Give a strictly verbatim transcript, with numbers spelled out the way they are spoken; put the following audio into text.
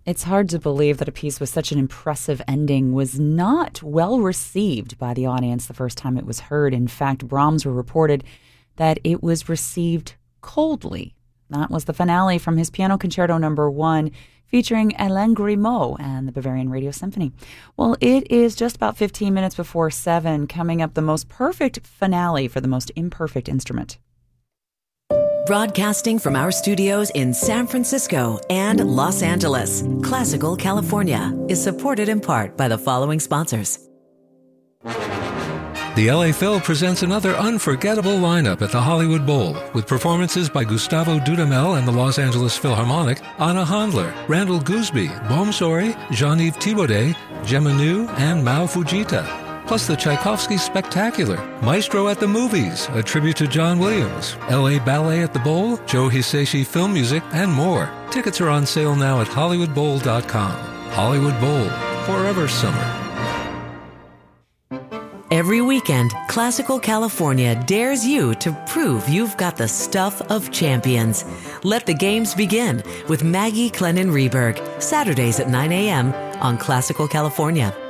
It's hard to believe that a piece with such an impressive ending was not well received by the audience the first time it was heard. In fact, Brahms reported that it was received coldly. That was the finale from his Piano Concerto Number One, featuring Alain Grimaud and the Bavarian Radio Symphony. Well, it is just about fifteen minutes before seven, coming up the most perfect finale for the most imperfect instrument. Broadcasting from our studios in San Francisco and Los Angeles, Classical California is supported in part by the following sponsors. The L A Phil presents another unforgettable lineup at the Hollywood Bowl, with performances by Gustavo Dudamel and the Los Angeles Philharmonic, Anna Handler, Randall Gooseby, Bohm Sori, Jean-Yves Thibaudet, Gemma Nu, and Mao Fujita. Plus the Tchaikovsky Spectacular, Maestro at the Movies, a tribute to John Williams, L A Ballet at the Bowl, Joe Hisaishi Film Music, and more. Tickets are on sale now at hollywood bowl dot com. Hollywood Bowl, forever summer. Every weekend, Classical California dares you to prove you've got the stuff of champions. Let the games begin with Maggie Clennon Rehberg, Saturdays at nine a.m. on Classical California.